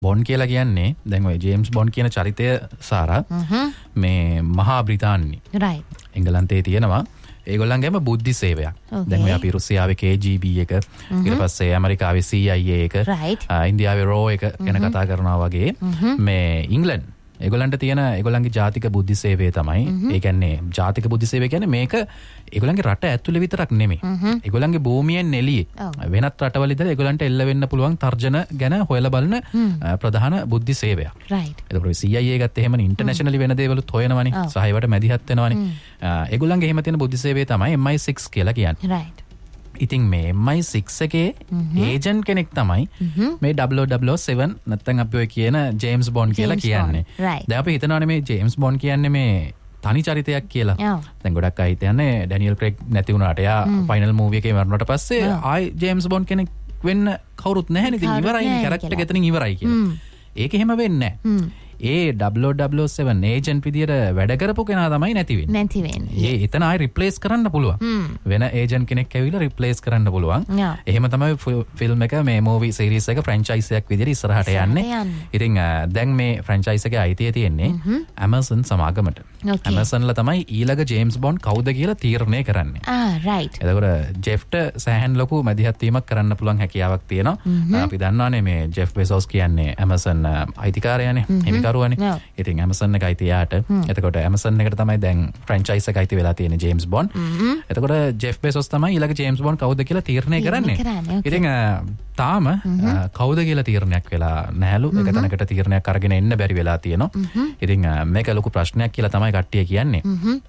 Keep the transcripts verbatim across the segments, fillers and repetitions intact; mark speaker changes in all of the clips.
Speaker 1: Bond කියලා කියන්නේ දැන් ඔය ජේම්ස් බොන්ඩ් කියන චරිතය සාරා මේ මහා බ්‍රිතාන්‍ය
Speaker 2: right
Speaker 1: එංගලන්තයේ තියෙනවා ඒගොල්ලන්ගේම බුද්ධි සේවයක්. දැන් ඔය අපි රුසියාවේ K G B එක ඊට පස්සේ ඇමරිකාවේ C I A එක ඉන්දියාවේ රෝ එක ගැන කතා කරනවා වගේ මේ ඉංග්ලන්ඩ් ඒගොල්ලන්ට තියෙන ඒගොල්ලන්ගේ ජාතික බුද්ධි සේවය තමයි ඒ කියන්නේ ජාතික බුද්ධි සේවය කියන්නේ මේක ඒගොල්ලන්ගේ රට ඇතුලේ විතරක් නෙමෙයි. ඒගොල්ලන්ගේ භූමියෙන් එළියේ වෙනත් රටවල ඉඳලා ඒගොල්ලන්ට එල්ල වෙන්න පුළුවන් තර්ජන ගැන හොයලා බලන ප්‍රධාන බුද්ධි සේවයක්.
Speaker 2: right.
Speaker 1: ඒකෝ C I A ගත්ත එහෙමනේ ඉන්ටර්නැෂනලි වෙන දේවලුත් හොයනවනේ. සහ ඒවට මැදිහත් වෙනවනේ. ඒගොල්ලන්ගේ එහෙම තියෙන බුද්ධි සේවය තමයි M I six කියලා කියන්නේ.
Speaker 2: right.
Speaker 1: ඉතින් මේ M I six එකේ ඒජන්ට් කෙනෙක් තමයි මේ double oh double oh seven නැත්නම් අපි ඔය කියන ජේම්ස් බොන්ඩ් කියලා කියන්නේ. දැන් අපි හිතනවානේ මේ ජේම්ස් බොන්ඩ් කියන්නේ මේ තනි චරිතයක් කියලා. දැන් ගොඩක් අය හිතන්නේ ඩැනියල් ක්‍රේග් නැති වුණාට එයා ෆයිනල් මූවි එකේ මරුණාට පස්සේ ආයි ජේම්ස් බොන්ඩ් කෙනෙක් වෙන්න කවුරුත් නැහැ නේද? ඉවරයිනේ කැරක්ටර් එක එතනින් ඉවරයි කියලා. ඒක එහෙම වෙන්නේ නැහැ. ඒ double oh double oh seven agent විදියට වැඩ කරපු කෙනා තමයි නැති වෙන්නේ.
Speaker 2: නැති වෙන්නේ.
Speaker 1: ඒ එතන ආයි රිප්ලේස් කරන්න පුළුවන්. වෙන ඒජන්ට් කෙනෙක් ඇවිල්ලා රිප්ලේස් කරන්න පුළුවන්. එහෙම තමයි ෆිල්ම් එක මේ මූවි සීරීස් එක ෆ්‍රැන්චයිස් එකක් විදියට ඉස්සරහට යන්නේ. ඉතින් දැන් මේ ෆ්‍රැන්චයිස් එකේ අයිතිය තියෙන්නේ Amazon සමාගමට. Amazon ලා තමයි ඊළඟ ජේම්ස් බොන්ඩ් කවුද කියලා තීරණය කරන්නේ.
Speaker 2: ආ right.
Speaker 1: එතකොට ජෙෆ්ට සෑහෙන ලොකු මැදිහත් වීමක් කරන්න පුළුවන් හැකියාවක් තියෙනවා. අපි දන්නවානේ මේ ජෙෆ් බෙසෝස් කියන්නේ Amazon අයිතිකාරයානේ. Yeah. ඉතින් Amazon එක අයිති යාට. එතකොට Amazon එකට තමයි දැන් ෆ්‍රැන්චයිස් එක අයිති වෙලා තියෙන්නේ ජේම්ස් බොන්ඩ්. එතකොට ජෙෆ් බෙසොස් තමයි ඊළඟ ජේම්ස් බොන්ඩ් කවුද කියලා තීරණය කරන්නේ. ඉතින් තාම කවුද කියලා තීරණයක් වෙලා නැහැලු. එක තැනකට තීරණයක් අරගෙන එන්න බැරි වෙලා තියෙනවා. ඉතින් මේක ලොකු ප්‍රශ්නයක් කියලා තමයි කට්ටිය කියන්නේ.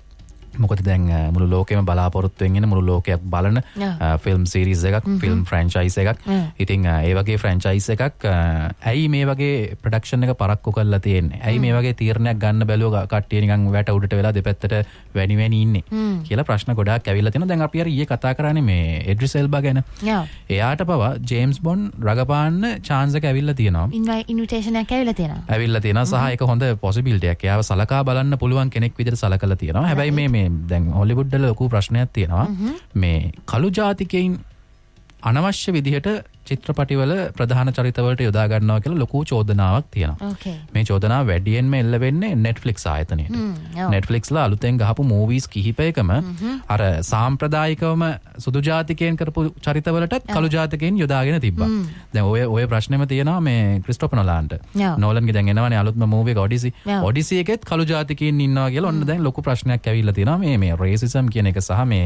Speaker 1: මොකද දැන් මුළු ලෝකෙම බලාපොරොත්තුෙන් ඉන්න මුළු ලෝකයක් බලන ෆිල්ම් සීරීස් එකක් ෆිල්ම් ෆ්‍රැන්චයිස් එකක්. ඉතින් ඒ වගේ ෆ්‍රැන්චයිස් එකක් ඇයි මේ වගේ ප්‍රොඩක්ෂන් එක පරක්කු කරලා තියෙන්නේ? ඇයි මේ වගේ තීරණයක් ගන්න බැලුව කට්ටිය නිකන් වැට උඩට වෙලා දෙපැත්තට වැනි වැනි ඉන්නේ කියලා ප්‍රශ්න ගොඩාක් ඇවිල්ලා තියෙනවා. දැන් අපි අර ඊයේ කතා කරානේ මේ එඩ්රිස් එල්බා ගැන. එයාට පවා ජේම්ස් බොන්ඩ් රඟපාන්න chance එක ඇවිල්ලා තියෙනවා.
Speaker 2: ඉන්විටේෂන් එකක් ඇවිල්ලා තියෙනවා.
Speaker 1: ඇවිල්ලා තියෙනවා සහ ඒක හොඳ possibility එකක්. එයාව සලකා බලන්න පුළුවන් කෙනෙක් විදිහට සලකලා තියෙනවා. හැබැයි මේ දැන් හොලිවුඩ් වල ලොකු ප්‍රශ්නයක් තියෙනවා මේ කළු ජාතිකයින් අනවශ්‍ය විදිහට චිත්‍රපටිවල ප්‍රධාන චරිතවලට යොදා ගන්නවා කියලා ලොකු චෝදනාවක් තියෙනවා. මේ චෝදනාව වැඩියෙන්ම එල්ල වෙන්නේ Netflix ආයතනයට. Netflix ලා අලුතෙන් ගහපු movies කිහිපයකම අර සාම්ප්‍රදායිකවම සුදු ජාතිකයන් කරපු චරිතවලටත් කළු ජාතිකයන් යොදාගෙන තිබ්බා. දැන් ඔය ඔය ප්‍රශ්නෙම තියෙනවා මේ ක්‍රිස්ටොෆර් නොලාන්ට. නෝලන්ගේ දැන් එනවනේ අලුත්ම movie එක Odyssey. Odyssey එකෙත් කළු ජාතිකයන් ඉන්නවා කියලා ඔන්න දැන් ලොකු ප්‍රශ්නයක් ඇවිල්ලා තියෙනවා මේ මේ racism කියන එක සහ මේ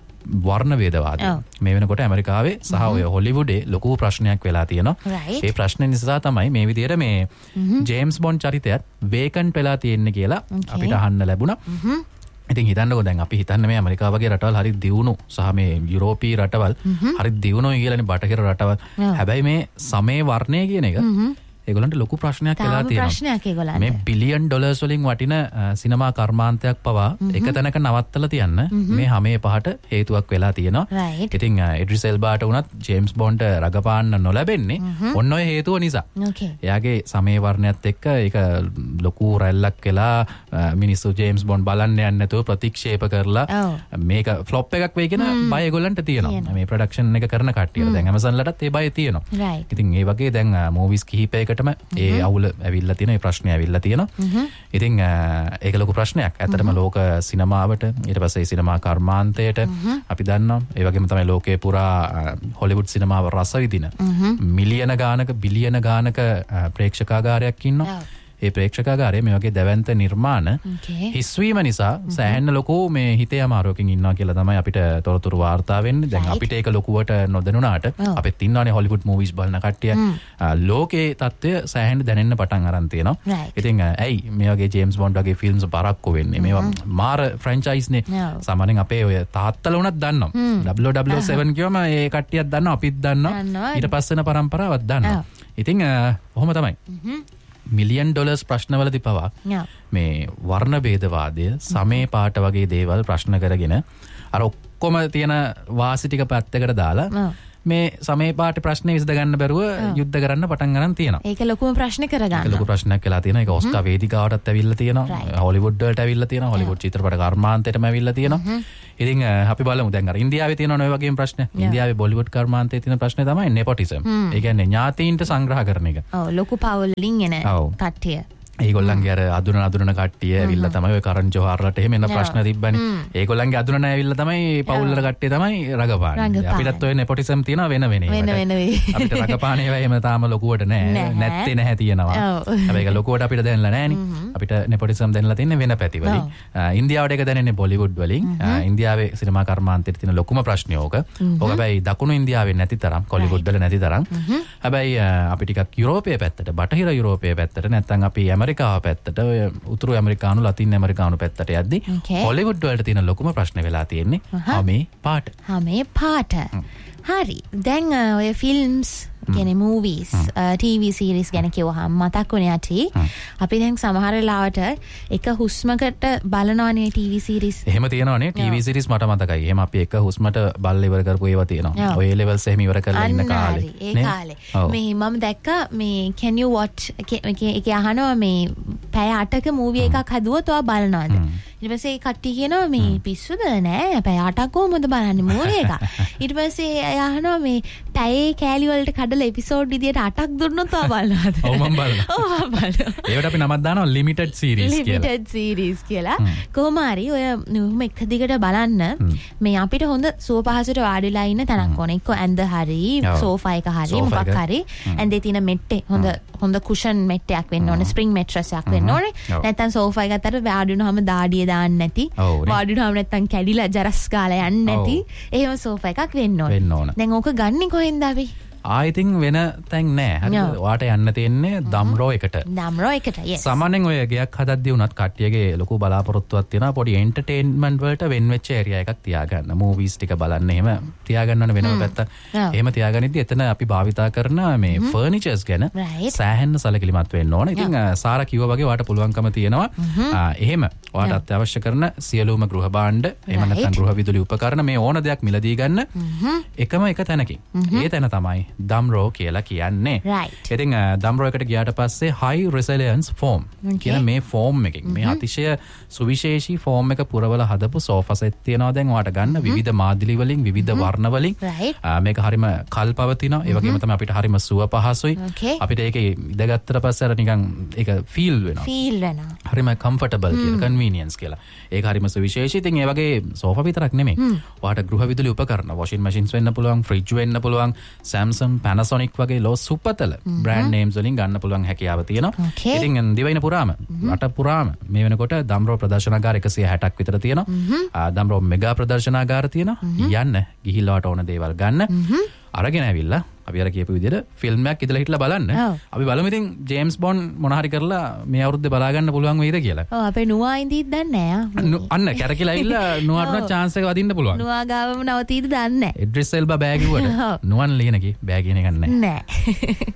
Speaker 1: වර්ණ වේදවාද මේ වෙනකොට ඇමරිකාවේ සහ ඔය හොලිවුඩේ ලොකු ප්‍රශ්නයක් වෙලා තියෙනවා. ඒ ප්‍රශ්නේ නිසා තමයි මේ විදිහට මේ ජේම්ස් බොන්ඩ් චරිතයත් වේකන්ට් වෙලා තියෙන්නේ කියලා අපිට අහන්න ලැබුණා. ඉතින් හිතන්නකෝ දැන් අපි හිතන්නේ මේ ඇමරිකාව වගේ රටවල් හරි දියුණු සහ මේ යුරෝපීය රටවල් හරි දියුණුයි කියලානේ බටහිර රටවල්. හැබැයි මේ සමේ වර්ණය කියන එක ඒගොල්ලන්ට ලොකු ප්‍රශ්නයක් වෙලා තියෙනවා. මේ බිලියන් ඩොලර්ස් වලින් වටින සිනමා කර්මාන්තයක් පවා එක තැනක නවත්තලා තියන්න මේ හැමේ පහට හේතුවක් වෙලා තියෙනවා. ඉතින් එඩ්රිස් එල්බාට උනත් ජේම්ස් බොන්ඩ් රඟපාන්න නොලැබෙන්නේ ඔන්න ඔය හේතුව නිසා. එයාගේ සමේ වර්ණයත් එක්ක ඒක ලොකු රැල්ලක් වෙලා මිනිස්සු ජේම්ස් බොන්ඩ් බලන්න යන්නේ නැතුව ප්‍රතික්ෂේප කරලා මේක ෆ්ලොප් එකක් වෙයි කියන බය ඒගොල්ලන්ට තියෙනවා. මේ ප්‍රොඩක්ෂන් එක කරන කට්ටියට දැන් Amazon ලටත් ඒ බය තියෙනවා. ඉතින් ඒ වගේ දැන් මූවිස් කිහිපයකට ඒ අවුල ඇවිල්ලා තියෙන ඒ ප්‍රශ්නේ ඇවිල්ලා තියෙනවා. ඉතින් ඒක ලොකු ප්‍රශ්නයක්. ඇත්තටම ලෝක සිනමාවට ඊට පස්සේ සිනමා කර්මාන්තයට අපි දන්නවා ඒ වගේම තමයි ලෝකේ පුරා හොලිවුඩ් සිනමාව රස විදින මිලියන ගානක බිලියන ගානක ප්‍රේක්ෂකාගාරයක් ඉන්නවා. ඒ ප්‍රේක්ෂකාගාරයේ මේ වගේ දැවැන්ත නිර්මාණ හිස්වීම නිසා සෑහෙන ලොකු මේ හිතේ අමාරුවකින් ඉන්නවා කියලා තමයි අපිට තොරතුරු වාර්තා වෙන්නේ. දැන් අපිට ඒක ලොකුවට නොදැනුණාට අපිත් ඉන්නවනේ හොලිවුඩ් මූවිස් බලන කට්ටිය. ලෝකේ තත්ත්වය සෑහෙන දැනෙන්න පටන් අරන් තියෙනවා. ඉතින් ඇයි මේ වගේ ජේම්ස් බොන්ඩ් වගේ ෆිල්ම්ස් පරක්කු වෙන්නේ? මේවා මාර ෆ්‍රැන්චයිස්නේ. සාමාන්‍යයෙන් අපේ ඔය තාත්තලා උනත් දන්නවා. double oh double oh seven කියවම ඒ කට්ටියක් දන්නවා අපිත් දන්නවා. ඊට පස්සේන පරම්පරාවක් දන්නවා. ඉතින් කොහොම තමයි මිලියන් ඩොලර්ස් ප්‍රශ්නවලදී පවා මේ වර්ණ ભેදවාදය සමේ පාට වගේ දේවල් ප්‍රශ්න කරගෙන අර ඔක්කොම තියෙන වාසි ටික පැත්තකට දාලා මේ සමේ පාට ප්‍රශ්නේ විසඳගන්න බැරුව යුද්ධ කරන්න පටන් ගන්න තියෙනවා.
Speaker 2: ඒක ලොකුම ප්‍රශ්න කරගන්න.
Speaker 1: ඒක ලොකු ප්‍රශ්නයක් වෙලා තියෙනවා. ඒක ඔස්කා වේදිකාවටත් ඇවිල්ලා තියෙනවා. හොලිවුඩ් වලට ඇවිල්ලා තියෙනවා. හොලිවුඩ් චිත්‍රපට කර්මාන්තයටම ඇවිල්ලා තියෙනවා. ඉතින් අපි බලමු දැන් අර ඉන්දියාවේ තියෙනවා ඔය වගේම ප්‍රශ්න. ඉන්දියාවේ බොලිවුඩ් කර්මාන්තයේ තියෙන ප්‍රශ්නේ තමයි නෙපොටිසම්. ඒ කියන්නේ ඥාතීන්ට සංග්‍රහ කරන එක.
Speaker 2: ඔව් ලොකු පවුල් වලින් එන කට්ටිය.
Speaker 1: ඒගොල්ලන්ගේ අර අඳුන අඳුන කට්ටිය ඇවිල්ලා තමයි ඔය කරන් ජෝහර්ලට එහෙම එන ප්‍රශ්න තිබ්බනේ. ඒගොල්ලන්ගේ අඳුන ඇවිල්ලා තමයි පවුල් වල කට්ටිය තමයි රඟපාන්නේ. අපිටත් ඔය නෙපොටිසම් තියෙනවා වෙන වෙන
Speaker 2: වෙන වෙන
Speaker 1: අපිට රඟපාන ඒවා එහෙම තාම ලොකුවට නෑ. නැත්තේ නැහැ තියෙනවා. හැබැයි ඒක ලොකුවට අපිට දැනලා නෑනේ. අපිට නෙපොටිසම් දැනලා තින්නේ වෙන පැති වලින්. ඉන්දියාවට ඒක දැනෙන්නේ බොලිවුඩ් වලින්. ඉන්දියාවේ සිනමා කර්මාන්තයේ තියෙන ලොකුම ප්‍රශ්නේ ඕක. ඕක හැබැයි දකුණු ඉන්දියාවේ නැති තරම් කොලිවුඩ් වල නැති තරම්. හැබැයි අපි ටිකක් යුරෝපයේ පැත්තට බටහිර යුරෝපයේ පැත්තට නැත්නම් අපි ඇමරිකාව පැත්තට ඔය උතුරු ඇමරිකානු ලතින් ඇමරිකානු පැත්තට යද්දි හොලිවුඩ් වලට තියෙන ලොකුම ප්‍රශ්නේ වෙලා තියෙන්නේ හැමේ පාට.
Speaker 2: හැමේ පාට. හරි. දැන් ඔය ෆිල්ම්ස් කියන්නේ මූවීස් ටීවී සීරීස් ගැන කිව්වහම මතක් වුණේ ඇති අපි දැන් සමහර වෙලාවට එක හුස්මකට බලනවනේ ටීවී සීරීස්.
Speaker 1: එහෙම තියෙනවනේ ටීවී සීරීස් මට මතකයි. එහෙම අපි එක හුස්මට බලලා ඉවර කරපු ඒවා තියෙනවා. ඔය ලෙවල්ස් එහෙම ඉවර කරලා ඉන්න කාලේ.
Speaker 2: ඒ කාලේ. මේ මම දැක්කා මේ can you watch එක අහනවා මේ පැය අටක මූවි එකක් හදුවොත් ඔයා බලනවද? ඊට පස්සේ කට්ටිය කියනවා මේ පිස්සුද නෑ පැය අටක් කොහොමද බලන්නේ මූවි එක. ඊට පස්සේ අහනවා මේ පැයේ කෑලි වලට කඩලා එපිසෝඩ් විදියට අටක් දුන්නොත් ඔයා බලනවද?
Speaker 1: ඔව් මම බලනවා.
Speaker 2: ඔව් මම බලනවා.
Speaker 1: ඒකට අපි නමක් දානවා ලිමිටඩ් සීරීස් කියලා.
Speaker 2: ලිමිටඩ් සීරීස් කියලා. කොහොම හරි ඔය නුම එක දිගට බලන්න මේ අපිට හොඳ සුව පහසුට වාඩිලා ඉන්න තැනක් ඕනේ. එක්ක ඇඳ හරි සෝෆා එක හරි මොකක් හරි ඇඳේ තියෙන මෙට්ටේ හොඳ හොඳ කුෂන් මෙට්ටයක් වෙන්න ඕනේ. ස්ප්‍රින්ග් මෙට්‍රස් එකක් වෙන්න ඕනේ. නැත්නම් සෝෆා එක අතර වාඩි වුණාම දාඩිය දාන්න නැති. වාඩි වුණාම නැත්නම් කැඩිලා ජරස් ගාලා යන්නේ නැති. එහෙම සෝෆා එකක් වෙන්න ඕනේ. දැන් ඕක ගන්නේ කොහෙන්ද අපි?
Speaker 1: ආයිතින් වෙන තැන් නෑ. හරි. ඔයාට යන්න තියෙන්නේ දම්රෝ එකට.
Speaker 2: දම්රෝ එකට. yes.
Speaker 1: සාමාන්‍යයෙන් ඔය ගයක් හදද්දී උනත් කට්ටියගේ ලොකු බලාපොරොත්තුවක් තියෙනවා පොඩි එන්ටර්ටේන්මන්ට් වලට වෙන් වෙච්ච ඒරියා එකක් තියාගන්න. මූවීස් ටික බලන්න එහෙම තියාගන්න ඕන වෙනම පැත්ත. එහෙම තියාගනිද්දී එතන අපි භාවිතා කරන මේ ෆර්නිචර්ස් ගැන සෑහෙන්න සැලකිලිමත් වෙන්න ඕන. ඉතින් සාරා කිව්වා වගේ ඔයාට පුළුවන්කම තියෙනවා. එහෙම ඔයාට අත්‍යවශ්‍ය කරන සියලුම ගෘහ භාණ්ඩ එහෙම නැත්නම් ගෘහ විදුලි උපකරණ මේ ඕන දෙයක් මිලදී ගන්න එකම එක තැනකින්. ඒ තැන තමයි දම්රෝ කියලා කියන්නේ. ඉතින් දම්රෝ එකට ගියාට පස්සේ high resilience foam කියන මේ ෆෝම් එකකින් මේ අතිශය සුවිශේෂී ෆෝම් එක පුරවල හදපු සෝෆා සෙට් තියෙනවා දැන් ඔයාලට ගන්න විවිධ මාදිලි වලින් විවිධ වර්ණ වලින් මේක හරිම කල්පවතිනවා. ඒ වගේම තමයි අපිට හරිම සුව පහසුයි. අපිට ඒකේ ඉඳගත්තට පස්සේ අර නිකන් ඒක ෆීල් වෙනවා.
Speaker 2: ෆීල් වෙනවා.
Speaker 1: හරිම කම්ෆර්ටබල් කියලා කන්වීනියන්ස් කියලා. ඒක හරිම සුවිශේෂී. ඉතින් ඒ වගේ සෝෆා විතරක් නෙමෙයි. ඔයාලට ගෘහ විදුලි උපකරණ වොෂින් මැෂින්ස් වෙන්න පුළුවන්, ෆ්‍රිජ් වෙන්න පුළුවන්, Samsung Panasonic වගේ ලෝ සුපතල බ්‍රෑන්ඩ් නේම්ස් වලින් ගන්න පුළුවන් හැකියාව තියෙනවා. ඉතින් දිවයින පුරාම රට පුරාම මේ වෙනකොට දම්රෝ ප්‍රදර්ශනාගාර එකසිය හැටක් විතර තියෙනවා. දම්රෝ මෙගා ප්‍රදර්ශනාගාර තියෙනවා. යන්න ගිහිල්ලා ඕන දේවල් ගන්න. අරගෙන ඇවිල්ලා අපි අර කියපු විදිහට ෆිල්ම් එකක් ඉදලා හිටලා බලන්න. අපි බලමු ඉතින් ජේම්ස් බොන්ඩ් මොන හරි කරලා මේ අවුරුද්දේ බලා ගන්න පුළුවන් වෙයිද කියලා.
Speaker 2: ඔව් අපේ නුවා ඉඳීත් දන්නේ නැහැ.
Speaker 1: අන්න කැරකිලා ඇවිල්ලා නුවාට chance එක වදින්න පුළුවන්.
Speaker 2: නුවා ගාවම නවතීද දන්නේ නැහැ.
Speaker 1: ඉඩ්රිස් එල්බා බෑ කිව්වට නුවන් ලියනකි බෑ කියන එක නැහැ.
Speaker 2: නැහැ.